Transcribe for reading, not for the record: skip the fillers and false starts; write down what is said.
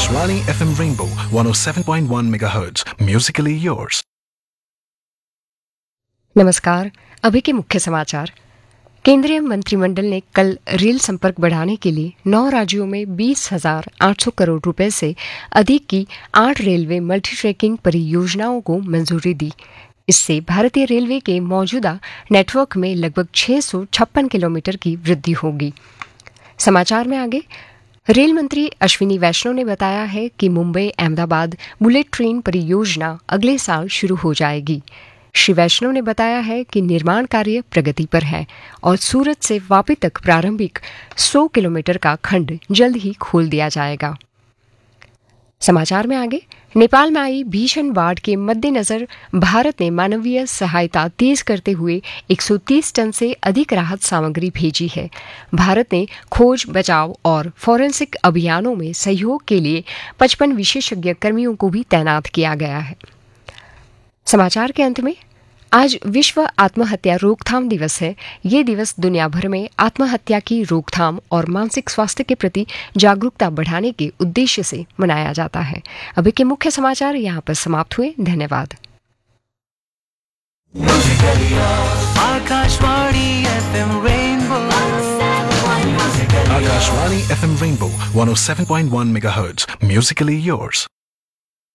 Akashvani FM Rainbow 107.1 MHz. Musically yours. नमस्कार। अभी के मुख्य समाचार। केंद्रीय मंत्रिमंडल ने कल रेल संपर्क बढ़ाने के लिए 9 राज्यों में 20,800 करोड़ रुपए से अधिक की 8 रेलवे मल्टी ट्रैकिंग परियोजनाओं को मंजूरी दी। इससे भारतीय रेलवे के मौजूदा नेटवर्क में लगभग 656 किलोमीटर की वृद्धि होगी। समाचार में आगे, रेल मंत्री अश्विनी वैष्णव ने बताया है कि मुंबई अहमदाबाद बुलेट ट्रेन परियोजना अगले साल शुरू हो जाएगी। श्री वैष्णव ने बताया है कि निर्माण कार्य प्रगति पर है और सूरत से वापी तक प्रारंभिक 100 किलोमीटर का खंड जल्द ही खोल दिया जाएगा। समाचार में आगे, नेपाल में आई भीषण बाढ़ के मद्देनजर भारत ने मानवीय सहायता तेज करते हुए 130 टन से अधिक राहत सामग्री भेजी है। भारत ने खोज, बचाव और फॉरेंसिक अभियानों में सहयोग के लिए 55 विशेषज्ञ कर्मियों को भी तैनात किया गया है। समाचार के अंत में, आज विश्व आत्महत्या रोकथाम दिवस है। ये दिवस दुनिया भर में आत्महत्या की रोकथाम और मानसिक स्वास्थ्य के प्रति जागरूकता बढ़ाने के उद्देश्य से मनाया जाता है। अभी के मुख्य समाचार यहाँ पर समाप्त हुए। धन्यवाद। Akashvani FM Rainbow 107.1 MHz. Musically yours.